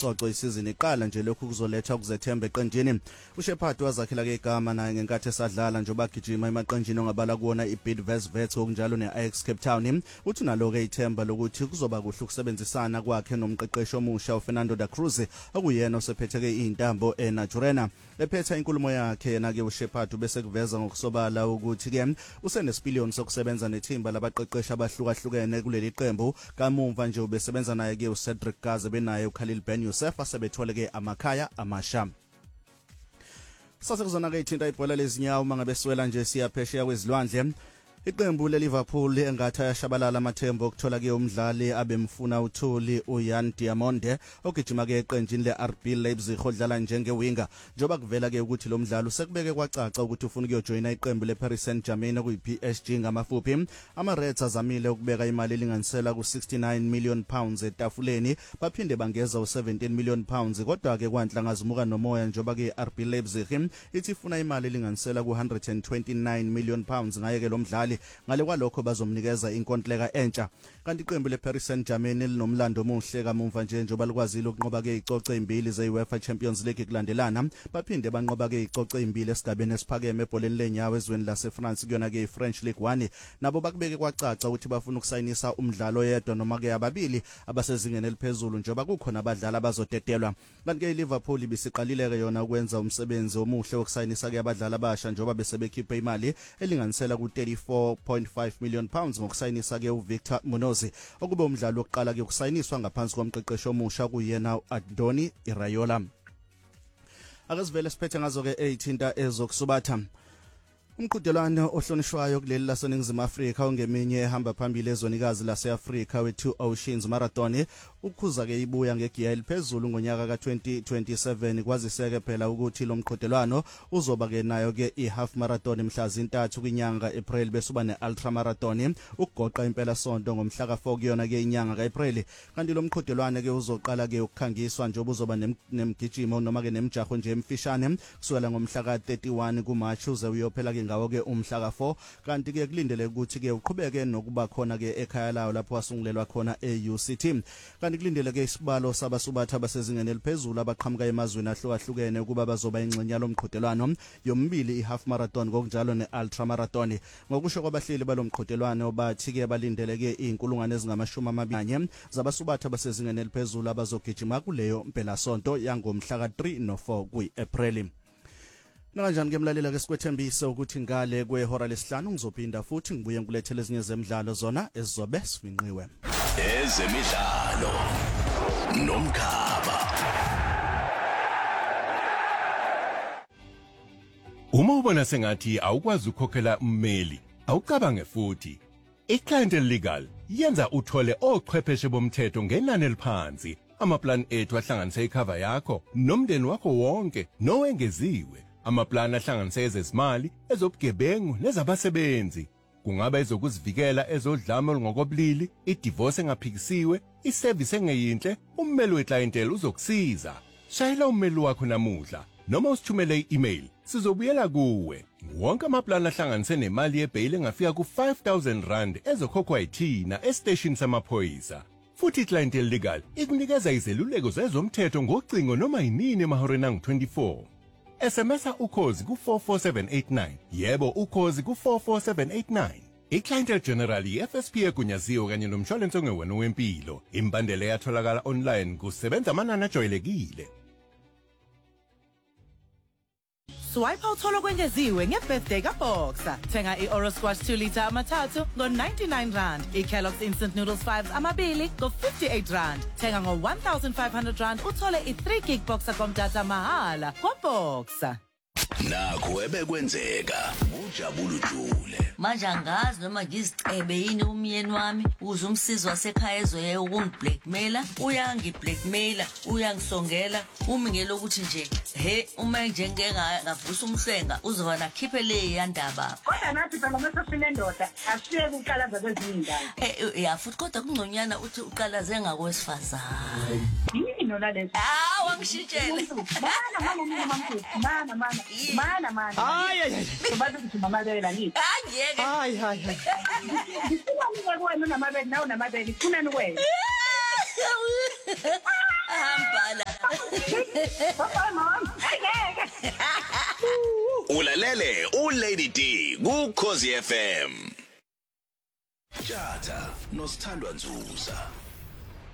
coco isizini iqala nje lokhu kuzoletha ukuzethemba eqenjini. uShepard wazakhela ke igama naye ngenkathi esadlala njengoba gijima emaqenjini ongabala kuona iBidvest Wits ngokunjalo neAjax Cape Town. Uthi naloke ithemba lokuthi kuzoba kuhle ukusebenzisana kwakhe nomqeqeshi omusha uFernando da Cruz okuyena osephethe ke intambo eNaturena. Ephetha inkulumo yakhe yena ke uShepard bese kuveza ngokusobala ukuthi ke usenesipiliyoni sokusebenza nethimba labaqeqeshi abahlukahlukene kuleli qembu. Kamumva nje ubesebenza naye ke uCedric Gaza benaye uKhalil Ben Youssef asebethole ke amakhaya amasha. Sasekuzona ke ithinta ibhola lezinyawo mangabe siwela nje siyaphesheya kwezilwandle. Iqembu leLiverpool engathi ayashabalala amathembu okuthola ke umdlali abemfuna uThuli uYan Diamonde ogijima ke eqenjini leRB Leipzig odlala njengewinga. Njoba kuvela ke ukuthi lo mdlalo sekubeke kwacaca ukuthi ufuna ukuyojoina iqembu leParis Saint-Germain okuyiPSG ngamafuphi. AmaReds azamile ukubeka imali elinganisela ku69 million pounds etafuleni baphinde bangeza u17 million pounds kodwa ke kwanhla ngazimuka nomoya njoba ke RB Leipzig ithi ifuna imali elinganisela ku129 million pounds ngaye ke lo mdlali ngale kwalokho bazomnikeza inkontileka entsha. Kanti iqembu leParis Saint-Germain linomlando omuhle kamumva nje njoba likwazile ukunqoba ke icoco ezimbili zeUEFA Champions League kulandelana baphinde banqoba ke icoco ezimbili esigabeni esiphakeme ebholeni lenyawo ezweni laseFrance kuyona ke iFrench Ligue 1. Nabo bakubeke kwacaca ukuthi bafuna ukusayinisa umdlalo yedwa noma ke ababili abasezingeni eliphezulu njoba kukhona abadlali abazodedelwa. Kanti ke iLiverpool ibisiqalile ke yona ukwenza umsebenzi omuhle wokusayinisa ke abadlali abasha njoba besebekhiphe imali elinganisela ku34.5 million pounds ngokusayinisa ke uVictor Munoz okube umdlalo wokuqala ke ukusayiniswa ngaphansi komqeqeshi omusha kuyena Adoni Iraola. Akasivele siphethe ngazo ke ezithinta ezokusubatha. Umqhudelwano ohlonishwayo kuleli laseNingizimu Afrika ongeminye ehamba phambili ezonikazi laseAfrika we2 Oceans Marathon ukhuza ke ibuya ngegiya eliphezulu ngonyaka ka2027 kwaziseke phela ukuthi lo mqhudelwano uzoba ke nayo ke ihalf marathon mhla zintathu kwinyanga April bese uba neultra marathon ukugoqa impela sonto ngomhla ka4 kuyona ke inyanga kaApril. Kanti lo mqhudelwano ke uzoqala ke ukukhangiswa njengoba uzoba nemgijimo noma ke nemjaho nje emfishane kusukela ngomhla ka31 kuMarch uze uyophela ke ngawo ke umhla ka4. Kanti ke kulindele ukuthi ke uqhubeke nokuba khona ke ekhaya lawo lapho wasungulelwa khona eUCT. Kanti kulindele ke isibalo sabasubatha abasezingeni eliphezulu abaqhamuka emazweni ahlukahlukene ukuba bazoba ingxenye lomqhudelwano yombili ihalf marathon ngokunjalo neultra marathon. Ngokusho kwabahleli balomqhudelwano bathi ke balindele ke inkulungwane ezingama20 zabasubatha abasezingeni eliphezulu abazogijima kuleyo mpelasonto yangomhla ka3 no4 kuApril. Nakanjani ke mlalela ke sikwethembise ukuthi ngale kwehora lesihlanu ngizophinda futhi ngibuye ngkulethele ezinye zemidlalo zona ezizobe sifinqiwe. Ezemidlalo nomkhaba. Uma ubona sengathi awukwazi ukukhokhela ummeli, awucabange futhi. iClientele Legal yenza uthole ochwepheshe bomthetho ngenani eliphansi. Amaplan ethu ahlanganise icover yakho nomndeni wakho wonke nowengeziwe. Amaplan ahlanganise ezezimali, ezobugebengu nezabasebenzi. Kungaba ezokuzivikela ezodlame olungokobulili, idivorce engaphikisiwe, iservice engeyinhle, ummeli weClientele uzokusiza. Shayela ummeli wakho namuhla noma usithumele i-email, sizobuyela kuwe. Wonke amaplan ahlanganise nemali yebail engafika ku5,000 ezokhokhwa yithina estation samaphoyisa. Futhi iClientele Legal ikunikeza izeluleko zezomthetho ngocingo noma yinini emahoreni angu-24. SMS ukhozi ku44789. Yebo ukhozi ku44789. iClientele General iFSP egunyaziwe kanye nomshwalense ongewena wempilo. Imbandela yatholakala online kusebenza amanani ajwayelekile. Swipe uthola kwengeziwe ngebirthday kaBoxer. Thenga iOro Squash 2 liter amathathu ngo99 rand. iKellogg's Instant Noodles 5 amabili ngo58 rand. Thenga ngo1500 rand uthole i3 gig Boxer komdata mahala kwaBoxer. Nakho ebekwenzeka ujabula ujule. Manje angazi noma ngizicebe yini umyeni wami uze umsizi wasekhaya ezoye ukungiblackmaila, uyangiblackmaila, uyangisongela umi ngelokuthi nje he uma nje ngavusa umhlenga uzoba nakhiphe le yandaba. Kodwa nathi phela mase sinendoda asiye ukuqalaza kwezindaba. Ya futhi kodwa kungconyana uthi uqalaze ngakwesifazane. Yini nona lesi? Wangishitshele. Mana. Ay. Kubantu ukuthi mama lela nini? Angeke. Ay. Ngifuna kuwena namabele nawo namabele kunani wena? Hambala. Papa mom. Ngeke. Ulalele uLady D ku Khosi FM. Tjata nosithandwa Nzuza.